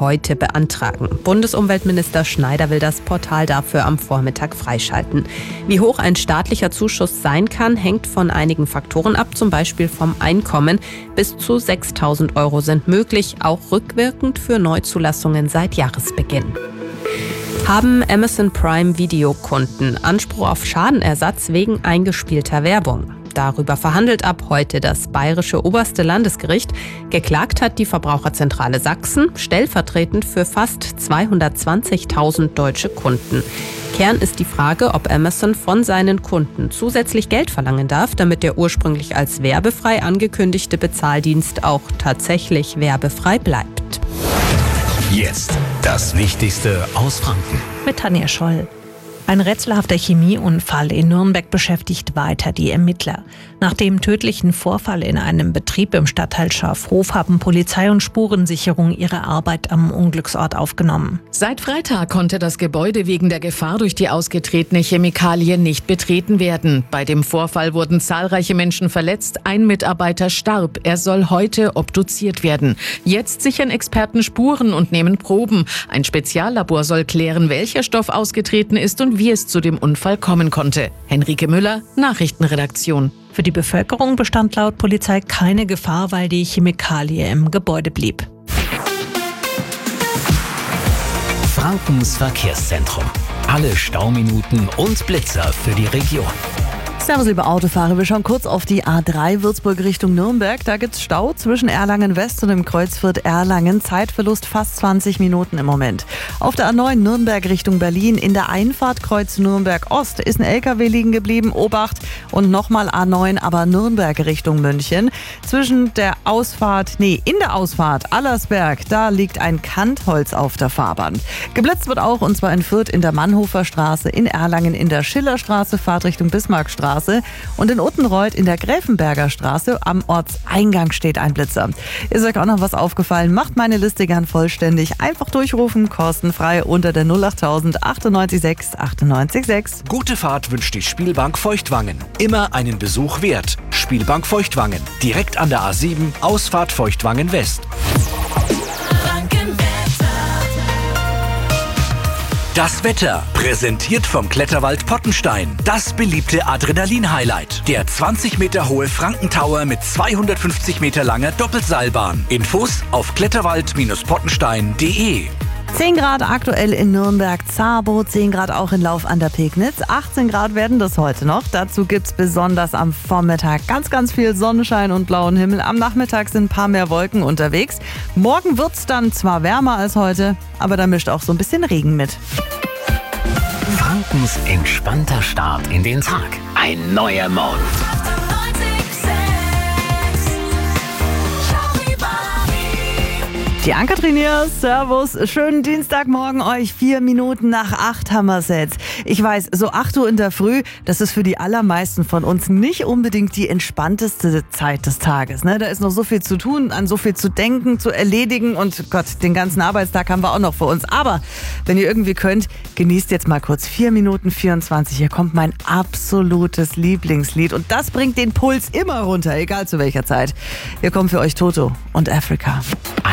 heute beantragen. Bundesumweltminister Schneider will das Portal dafür am Vormittag freischalten. Wie hoch ein staatlicher Zuschuss sein kann, hängt von einigen Faktoren ab, zum Beispiel vom Einkommen. Bis zu 6.000 Euro sind möglich, auch rückwirkend für Neuzulassungen seit Jahresbeginn. Haben Amazon Prime Videokunden Anspruch auf Schadenersatz wegen eingespielter Werbung? Darüber verhandelt ab heute das Bayerische Oberste Landesgericht. Geklagt hat die Verbraucherzentrale Sachsen, stellvertretend für fast 220.000 deutsche Kunden. Kern ist die Frage, ob Amazon von seinen Kunden zusätzlich Geld verlangen darf, damit der ursprünglich als werbefrei angekündigte Bezahldienst auch tatsächlich werbefrei bleibt. Jetzt das Wichtigste aus Franken. Mit Tanja Scholl. Ein rätselhafter Chemieunfall in Nürnberg beschäftigt weiter die Ermittler. Nach dem tödlichen Vorfall in einem Betrieb im Stadtteil Schafhof haben Polizei und Spurensicherung ihre Arbeit am Unglücksort aufgenommen. Seit Freitag konnte das Gebäude wegen der Gefahr durch die ausgetretene Chemikalie nicht betreten werden. Bei dem Vorfall wurden zahlreiche Menschen verletzt, ein Mitarbeiter starb. Er soll heute obduziert werden. Jetzt sichern Experten Spuren und nehmen Proben. Ein Speziallabor soll klären, welcher Stoff ausgetreten ist und wie es zu dem Unfall kommen konnte. Henrike Müller, Nachrichtenredaktion. Für die Bevölkerung bestand laut Polizei keine Gefahr, weil die Chemikalie im Gebäude blieb. Frankens Verkehrszentrum. Alle Stauminuten und Blitzer für die Region. Servus, liebe Autofahrer. Wir schauen kurz auf die A3 Würzburg Richtung Nürnberg. Da gibt's Stau zwischen Erlangen West und dem Kreuzviertel Erlangen. Zeitverlust fast 20 Minuten im Moment. Auf der A9 Nürnberg Richtung Berlin in der Einfahrt Kreuz Nürnberg Ost ist ein LKW liegen geblieben. Obacht. Und nochmal A9, aber Nürnberg Richtung München. In der Ausfahrt Allersberg, da liegt ein Kantholz auf der Fahrbahn. Geblitzt wird auch, und zwar in Fürth in der Mannhofer Straße, in Erlangen in der Schillerstraße, Fahrt Richtung Bismarckstraße. Und in Uttenreuth in der Gräfenberger Straße am Ortseingang steht ein Blitzer. Ist euch auch noch was aufgefallen? Macht meine Liste gern vollständig. Einfach durchrufen, kostenfrei unter der 08000 98 6 98 6. Gute Fahrt wünscht die Spielbank Feuchtwangen. Immer einen Besuch wert. Spielbank Feuchtwangen. Direkt an der A7, Ausfahrt Feuchtwangen West. Das Wetter, präsentiert vom Kletterwald Pottenstein. Das beliebte Adrenalin-Highlight. Der 20 Meter hohe Frankentower mit 250 Meter langer Doppelseilbahn. Infos auf kletterwald-pottenstein.de. 10 Grad aktuell in Nürnberg-Zabow, 10 Grad auch in Lauf an der Pegnitz, 18 Grad werden das heute noch. Dazu gibt's besonders am Vormittag ganz, ganz viel Sonnenschein und blauen Himmel. Am Nachmittag sind ein paar mehr Wolken unterwegs. Morgen wird's dann zwar wärmer als heute, aber da mischt auch so ein bisschen Regen mit. Frankens entspannter Start in den Tag. Ein neuer Morgen. Die Ann-Kathrin hier, servus, schönen Dienstagmorgen euch, 4 Minuten nach 8 haben wir's jetzt. Ich weiß, so 8 Uhr in der Früh, das ist für die allermeisten von uns nicht unbedingt die entspannteste Zeit des Tages. Ne? Da ist noch so viel zu tun, an so viel zu denken, zu erledigen und Gott, den ganzen Arbeitstag haben wir auch noch vor uns. Aber wenn ihr irgendwie könnt, genießt jetzt mal kurz 4 Minuten 24. Hier kommt mein absolutes Lieblingslied und das bringt den Puls immer runter, egal zu welcher Zeit. Hier kommen für euch Toto und Africa.